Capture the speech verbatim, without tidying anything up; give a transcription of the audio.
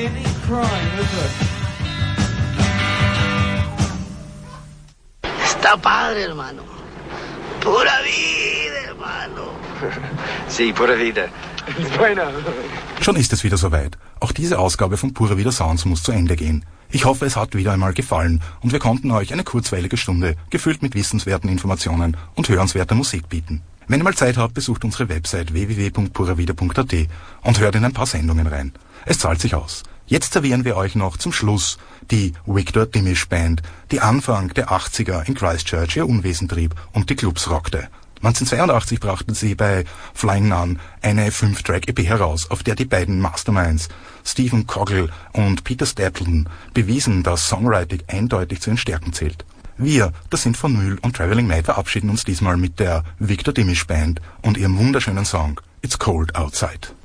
any crime, is it? Está padre, hermano. Pura vida, hermano. Sí, pura vida. Bueno. Schon ist es wieder soweit. Auch diese Ausgabe von Pura Vida Sounds muss zu Ende gehen. Ich hoffe, es hat wieder einmal gefallen und wir konnten euch eine kurzweilige Stunde, gefüllt mit wissenswerten Informationen und hörenswerter Musik bieten. Wenn ihr mal Zeit habt, besucht unsere Website w w w punkt pura vida punkt a t und hört in ein paar Sendungen rein. Es zahlt sich aus. Jetzt servieren wir euch noch zum Schluss die Victor Dimish Band, die Anfang der achtziger in Christchurch ihr Unwesen trieb und die Clubs rockte. neunzehnhundertzweiundachtzig brachten sie bei Flying Nun eine fünf Track E P heraus, auf der die beiden Masterminds Stephen Cogle und Peter Stapleton bewiesen, dass Songwriting eindeutig zu ihren Stärken zählt. Wir, das sind von Mühl und Traveling Maid, verabschieden uns diesmal mit der Victor Dimish Band und ihrem wunderschönen Song It's Cold Outside.